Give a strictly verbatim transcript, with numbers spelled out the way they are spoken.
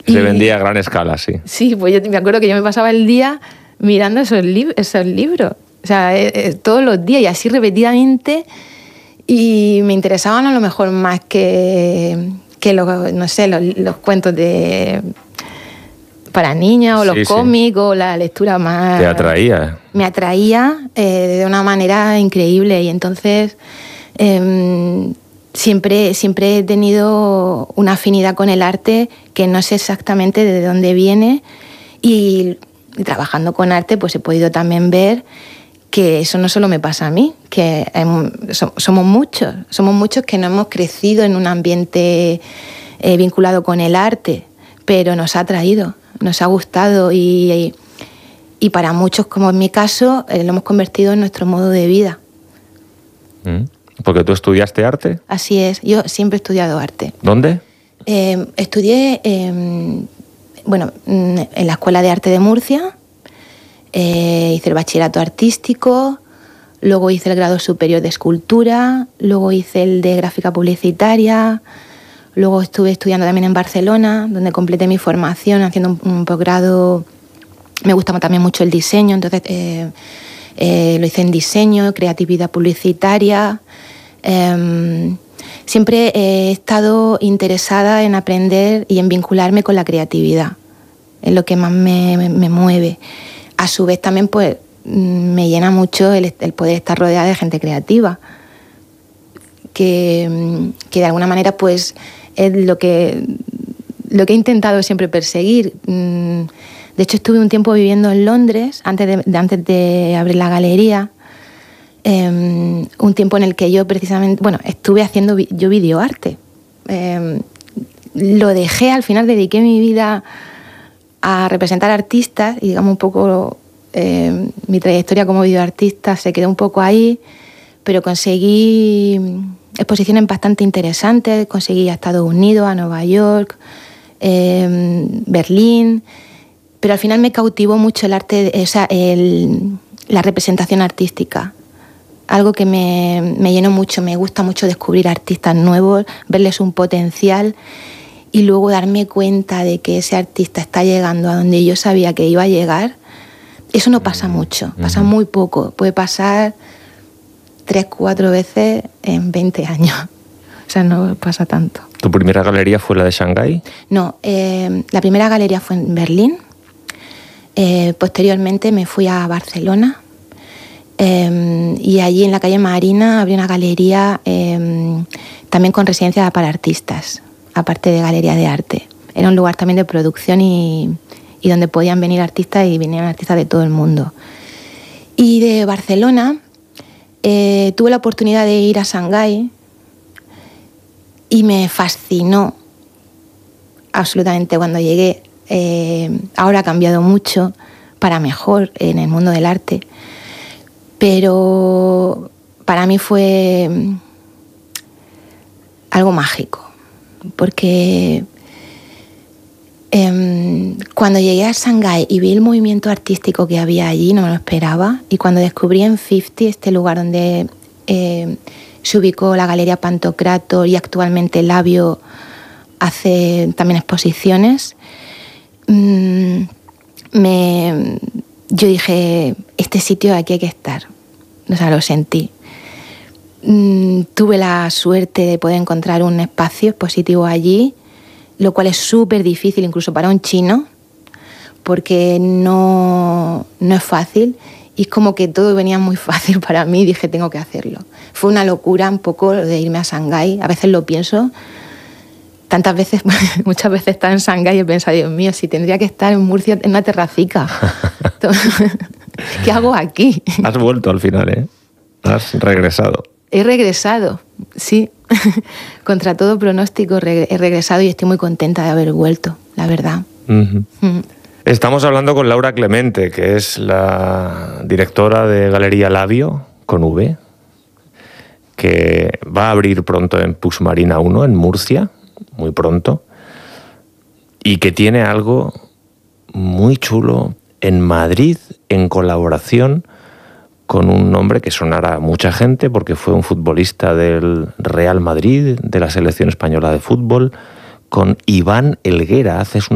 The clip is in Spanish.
Se vendía a gran escala, sí. Sí, pues yo me acuerdo que yo me pasaba el día mirando esos, lib- esos libros, o sea, eh, eh, todos los días y así repetidamente, y me interesaban a lo mejor más que, que los, no sé, los, los cuentos de para niñas o Sí, los sí. cómics o la lectura más... Te atraía. Me atraía eh, de una manera increíble y entonces... Eh, Siempre, siempre he tenido una afinidad con el arte que no sé exactamente de dónde viene y, y trabajando con arte pues he podido también ver que eso no solo me pasa a mí, que hay, so, somos muchos, somos muchos que no hemos crecido en un ambiente eh, vinculado con el arte, pero nos ha atraído, nos ha gustado y, y, y para muchos, como en mi caso, eh, lo hemos convertido en nuestro modo de vida. Mm. ¿Porque tú estudiaste arte? Así es, yo siempre he estudiado arte. ¿Dónde? Eh, estudié, eh, bueno, en la Escuela de Arte de Murcia, eh, hice el bachillerato artístico, luego hice el grado superior de escultura, luego hice el de gráfica publicitaria, luego estuve estudiando también en Barcelona, donde completé mi formación haciendo un, un posgrado. Me gusta también mucho el diseño, entonces eh, eh, lo hice en diseño, creatividad publicitaria. Eh, siempre he estado interesada en aprender y en vincularme con la creatividad, es lo que más me, me, me mueve. A su vez también pues, me llena mucho el, el poder estar rodeada de gente creativa, que, que de alguna manera pues, es lo que, lo que he intentado siempre perseguir. De hecho, estuve un tiempo viviendo en Londres antes de, de, antes de abrir la galería. Eh, un tiempo en el que yo precisamente, bueno, estuve haciendo vi- yo videoarte. Eh, lo dejé, al final dediqué mi vida a representar artistas y digamos un poco eh, mi trayectoria como videoartista se quedó un poco ahí, pero conseguí exposiciones bastante interesantes, conseguí ir a Estados Unidos, a Nueva York, eh, Berlín, pero al final me cautivó mucho el arte, o sea, el, la representación artística. Algo que me, me llenó mucho, me gusta mucho descubrir artistas nuevos, verles un potencial y luego darme cuenta de que ese artista está llegando a donde yo sabía que iba a llegar. Eso no pasa mucho, pasa muy poco, puede pasar tres, cuatro veces en veinte años, o sea, no pasa tanto. ¿Tu primera galería fue la de Shanghái? No, eh, la primera galería fue en Berlín, eh, posteriormente me fui a Barcelona. Eh, y allí en la calle Marina abrí una galería eh, también con residencia para artistas, aparte de galería de arte. Era un lugar también de producción y, y donde podían venir artistas y venían artistas de todo el mundo. Y de Barcelona eh, tuve la oportunidad de ir a Shanghái y me fascinó absolutamente cuando llegué. Eh, ahora ha cambiado mucho para mejor en el mundo del arte. Pero para mí fue algo mágico, porque eh, cuando llegué a Shanghái y vi el movimiento artístico que había allí, no me lo esperaba, y cuando descubrí en cincuenta, este lugar donde eh, se ubicó la Galería Pantocrator y actualmente Labio hace también exposiciones, mmm, me... yo dije, este sitio aquí hay que estar. O sea, lo sentí. Mm, tuve la suerte de poder encontrar un espacio expositivo allí, lo cual es súper difícil incluso para un chino, porque no, no es fácil. Y es como que todo venía muy fácil para mí y dije, tengo que hacerlo. Fue una locura un poco de irme a Shanghái. A veces lo pienso. Tantas veces, muchas veces estaba en Shanghái y he pensado, Dios mío, si tendría que estar en Murcia en una terracica. ¿Qué hago aquí? Has vuelto al final, ¿eh? Has regresado. He regresado, sí. Contra todo pronóstico he regresado y estoy muy contenta de haber vuelto, la verdad. Uh-huh. Mm. Estamos hablando con Laura Clemente, que es la directora de Galería Labio, con V, que va a abrir pronto en Pux Marina uno, en Murcia, muy pronto, y que tiene algo muy chulo en Madrid, en colaboración con un nombre que sonará a mucha gente porque fue un futbolista del Real Madrid, de la selección española de fútbol, con Iván Helguera. Haces una